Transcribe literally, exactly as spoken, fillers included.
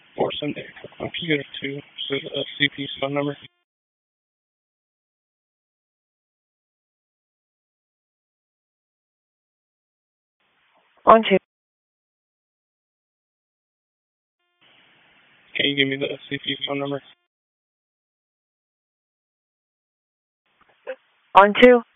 four seventy. Can you get a two? So the C P's phone number? On two. Can you give me the C P phone number? On two.